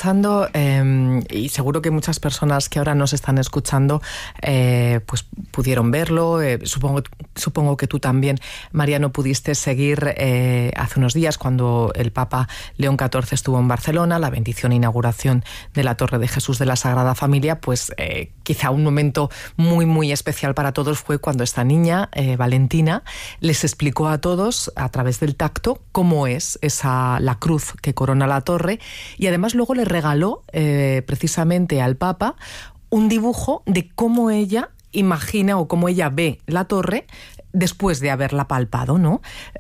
pensando, y seguro que muchas personas que ahora nos están escuchando pues pudieron verlo. Supongo que tú también, Mariano, pudiste seguir hace unos días cuando el Papa León XIV estuvo en Barcelona, la bendición e inauguración de la Torre de Jesús de la Sagrada Familia. Pues quizá un momento muy, muy especial para todos fue cuando esta niña, Valentina, les explicó a todos a través del tacto cómo es la cruz que corona la torre, y además luego le regaló precisamente al Papa un dibujo de cómo ella imagina o cómo ella ve la torre después de haberla palpado, ¿no?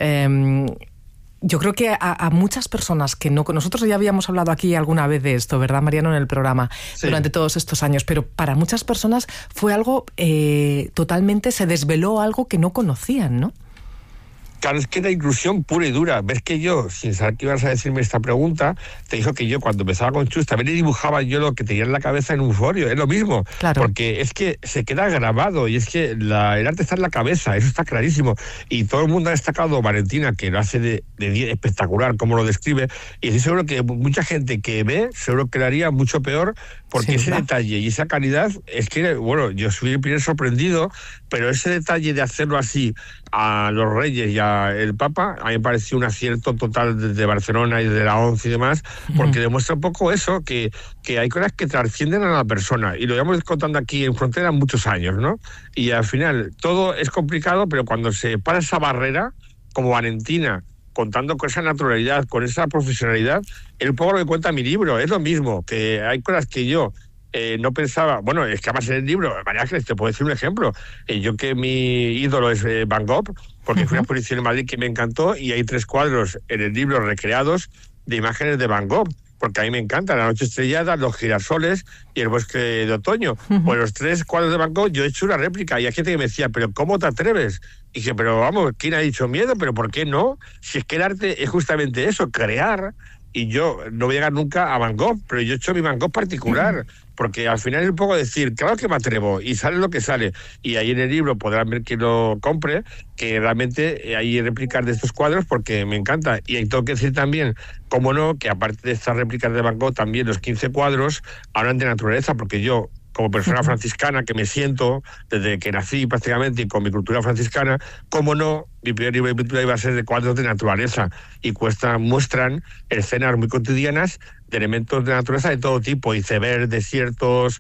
Yo creo que a muchas personas que no... Nosotros ya habíamos hablado aquí alguna vez de esto, ¿verdad, Mariano?, en el programa, sí, durante todos estos años, pero para muchas personas fue algo totalmente... Se desveló algo que no conocían, ¿no? Claro, es que era inclusión pura y dura. Ves que yo, sin saber que ibas a decirme esta pregunta, te dijo que yo cuando empezaba con Chus también le dibujaba yo lo que tenía en la cabeza en un folio. Es lo mismo, claro, porque es que se queda grabado y es que el arte está en la cabeza, eso está clarísimo. Y todo el mundo ha destacado Valentina, que lo hace de espectacular, como lo describe, y estoy seguro que mucha gente que ve, seguro que lo haría mucho peor, porque ese detalle y esa calidad, es que, bueno, yo soy el primer sorprendido, pero ese detalle de hacerlo así a los reyes y el Papa, a mí me pareció un acierto total desde Barcelona y de la ONCE y demás, porque demuestra un poco eso, que hay cosas que trascienden a la persona, y lo llevamos contando aquí en Frontera muchos años, ¿no? Y al final todo es complicado, pero cuando se para esa barrera, como Valentina, contando con esa naturalidad, con esa profesionalidad, es un poco lo que cuenta mi libro, es lo mismo, que hay cosas que yo no pensaba. Bueno, es que además en el libro, María Ángeles, te puedo decir un ejemplo. Yo que mi ídolo es Van Gogh, porque fue una exposición en Madrid que me encantó, y hay 3 cuadros en el libro recreados de imágenes de Van Gogh, porque a mí me encanta La noche estrellada, los girasoles y el bosque de otoño. Pues los 3 cuadros de Van Gogh yo he hecho una réplica, y hay gente que me decía, ¿pero cómo te atreves? Y dije, pero vamos, ¿quién ha dicho miedo? ¿Pero por qué no? Si es que el arte es justamente eso, crear. Y yo no voy a llegar nunca a Van Gogh, pero yo he hecho mi Van Gogh particular, porque al final es un poco decir, claro que me atrevo, y sale lo que sale. Y ahí en el libro podrán ver quien lo compre, que realmente hay réplicas de estos cuadros porque me encanta. Y ahí tengo que decir también, cómo no, que aparte de estas réplicas de Van Gogh, también los 15 cuadros hablan de naturaleza, porque yo, como persona franciscana, que me siento desde que nací prácticamente y con mi cultura franciscana, cómo no, mi primer libro de pintura iba a ser de cuadros de naturaleza, y muestran escenas muy cotidianas de elementos de naturaleza de todo tipo, iceberg, desiertos,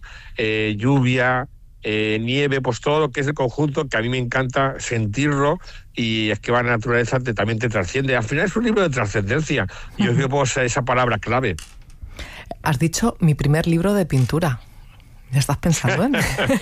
lluvia, nieve, pues todo lo que es el conjunto, que a mí me encanta sentirlo, y es que la naturaleza también te trasciende. Al final es un libro de trascendencia, y yo creo que esa palabra clave. Has dicho mi primer libro de pintura. ¿Ya estás pensando en?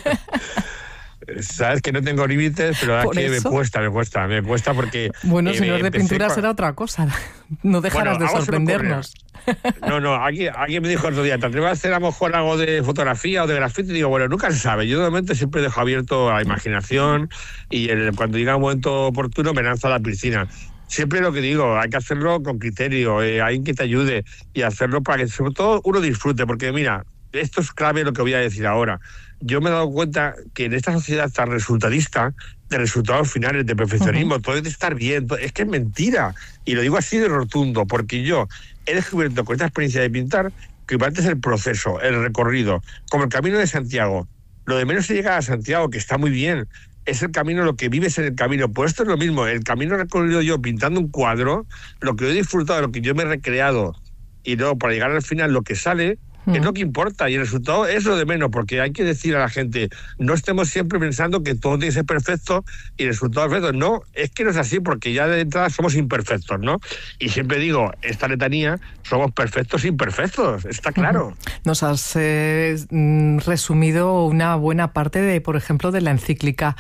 Sabes que no tengo límites, pero ahora que me cuesta porque... Bueno, si no es de pintura será otra cosa. No dejarás de sorprendernos. No, alguien me dijo el otro día, ¿te atreves a hacer a lo mejor algo de fotografía o de grafiti? Y digo, bueno, nunca se sabe. Yo de momento siempre dejo abierto a la imaginación, y cuando llega un momento oportuno me lanzo a la piscina. Siempre lo que digo, hay que hacerlo con criterio, alguien que te ayude, y hacerlo para que sobre todo uno disfrute, porque mira, esto es clave lo que voy a decir ahora. Yo me he dado cuenta que en esta sociedad tan resultadista, de resultados finales, de perfeccionismo, todo es de estar bien, es que es mentira. Y lo digo así de rotundo, porque yo he descubierto con esta experiencia de pintar que importante es el proceso, el recorrido, como el camino de Santiago. Lo de menos es llegar a Santiago, que está muy bien, es el camino, lo que vives en el camino. Pues esto es lo mismo, el camino recorrido yo pintando un cuadro, lo que yo he disfrutado, lo que yo me he recreado, y luego para llegar al final lo que sale, es lo que importa, y el resultado es lo de menos, porque hay que decir a la gente, no estemos siempre pensando que todo tiene que ser perfecto y el resultado es perfecto. No, es que no es así, porque ya de entrada somos imperfectos, ¿no? Y siempre digo, esta letanía, somos perfectos imperfectos, está claro. Nos has resumido una buena parte de, por ejemplo, de la encíclica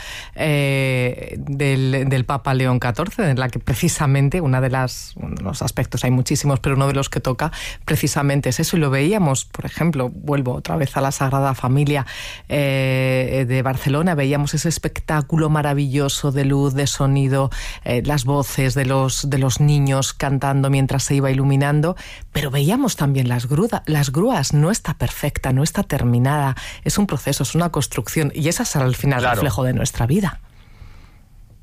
del Papa León XIV, en la que precisamente uno de los aspectos, hay muchísimos, pero uno de los que toca precisamente es eso, y lo veíamos. Por ejemplo, vuelvo otra vez a la Sagrada Familia de Barcelona, veíamos ese espectáculo maravilloso de luz, de sonido, las voces de los niños cantando mientras se iba iluminando, pero veíamos también las grúas. No está perfecta, no está terminada, es un proceso, es una construcción, y ese es al final el reflejo de nuestra vida.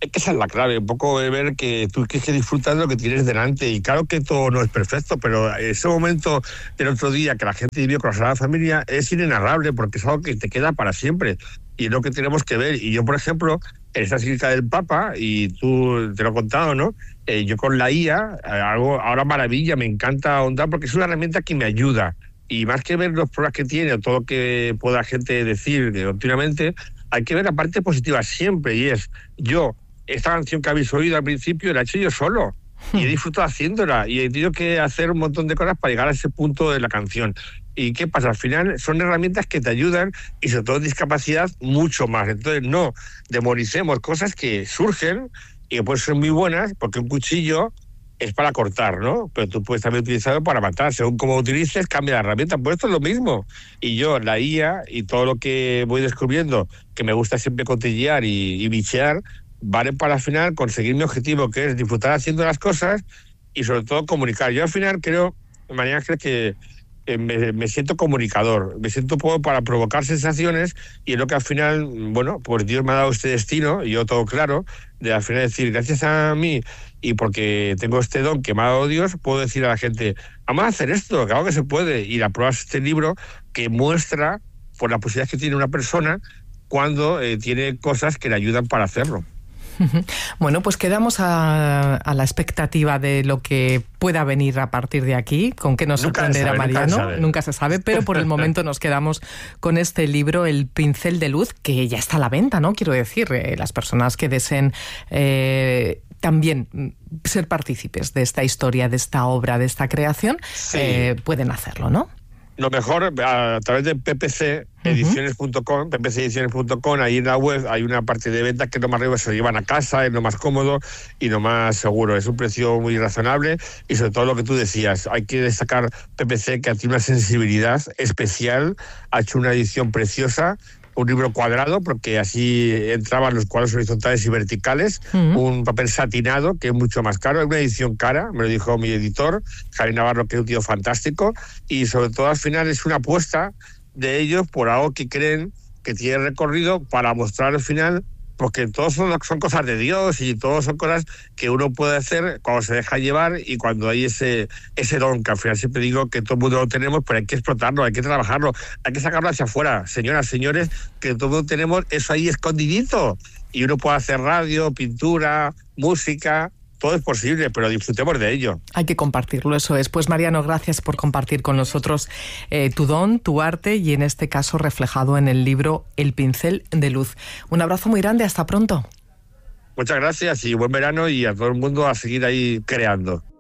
Es que esa es la clave, un poco de ver que tú tienes que disfrutar de lo que tienes delante. Y claro que todo no es perfecto, pero ese momento del otro día que la gente vivió con la Sagrada Familia es inenarrable, porque es algo que te queda para siempre. Y es lo que tenemos que ver. Y yo, por ejemplo, en esta cita del Papa, y tú te lo he contado, ¿no? Yo con la IA, algo ahora maravilla, me encanta ahondar, porque es una herramienta que me ayuda. Y más que ver los problemas que tiene o todo lo que pueda la gente decir continuamente, hay que ver la parte positiva siempre. Y es, esta canción que habéis oído al principio la he hecho yo solo y he disfrutado haciéndola y he tenido que hacer un montón de cosas para llegar a ese punto de la canción. ¿Y qué pasa? Al final son herramientas que te ayudan y sobre todo en discapacidad mucho más. Entonces no demoricemos cosas que surgen y que pueden ser muy buenas, porque un cuchillo es para cortar, ¿no? Pero tú puedes también utilizarlo para matar. Según cómo utilices, cambia la herramienta. Pues esto es lo mismo. Y yo, la IA y todo lo que voy descubriendo, que me gusta siempre cotillear y bichear, vale para al final conseguir mi objetivo, que es disfrutar haciendo las cosas y sobre todo comunicar. Yo al final creo, María Ángeles, que me siento comunicador, me siento un poco para provocar sensaciones y es lo que al final, bueno, pues Dios me ha dado este destino, y yo todo claro, de al final decir, gracias a mí y porque tengo este don que me ha dado Dios, puedo decir a la gente, vamos a hacer esto, claro que se puede. Y la prueba es este libro que muestra por las posibilidades que tiene una persona cuando tiene cosas que le ayudan para hacerlo. Bueno, pues quedamos a la expectativa de lo que pueda venir a partir de aquí, con qué nos sorprenderá Mariano, nunca se sabe, pero por el momento nos quedamos con este libro, El pincel de luz, que ya está a la venta, ¿no? Quiero decir, las personas que deseen también ser partícipes de esta historia, de esta obra, de esta creación, sí, pueden hacerlo, ¿no? Lo mejor, a través de ppcediciones.com, ppcediciones.com, ahí en la web hay una parte de venta que es lo más arriba, se lo llevan a casa, es lo más cómodo y lo más seguro. Es un precio muy razonable y sobre todo lo que tú decías, hay que destacar PPC, que tiene una sensibilidad especial, ha hecho una edición preciosa, un libro cuadrado, porque así entraban los cuadros horizontales y verticales, un papel satinado, que es mucho más caro, es una edición cara, me lo dijo mi editor, Javier Navarro, que es un tío fantástico, y sobre todo al final es una apuesta de ellos por algo que creen que tiene recorrido para mostrar al final, porque todos son cosas de Dios y todos son cosas que uno puede hacer cuando se deja llevar y cuando hay ese don, que al final siempre digo que todo el mundo lo tenemos, pero hay que explotarlo, hay que trabajarlo, hay que sacarlo hacia afuera. Señoras, señores, que todo el mundo tenemos eso ahí escondidito y uno puede hacer radio, pintura, música. Todo es posible, pero disfrutemos de ello. Hay que compartirlo, eso es. Pues Mariano, gracias por compartir con nosotros tu don, tu arte y en este caso reflejado en el libro El pincel de luz. Un abrazo muy grande, hasta pronto. Muchas gracias y buen verano y a todo el mundo a seguir ahí creando.